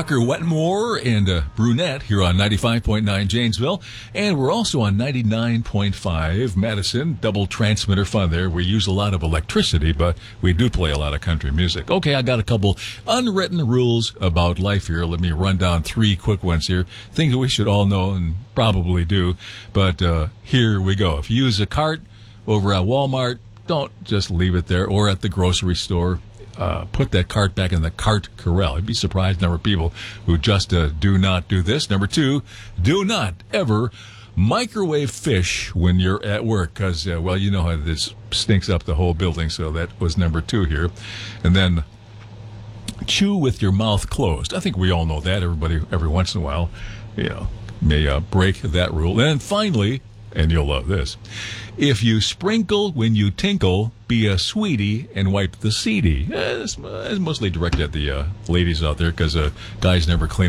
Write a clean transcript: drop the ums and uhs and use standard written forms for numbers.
Walker Wetmore and Brunette here on 95.9 Janesville. And we're also on 99.5 Madison. Double transmitter fun there. We use a lot of electricity, but we do play a lot of country music. Okay, I got a couple unwritten rules about life here. Let me run down three quick ones here. Things that we should all know and probably do. But here we go. If you use a cart over at Walmart, don't just leave it there, or at the grocery store. Put that cart back in the cart corral. You'd be surprised the number of people who just do not do this. Number two, do not ever microwave fish when you're at work because, well, you know how this stinks up the whole building, so that was number two here. And then chew with your mouth closed. I think we all know that. Everybody, every once in a while, may break that rule. And finally, and you'll love this, if you sprinkle when you tinkle, be a sweetie and wipe the seedy. It's mostly directed at the ladies out there because guys never clean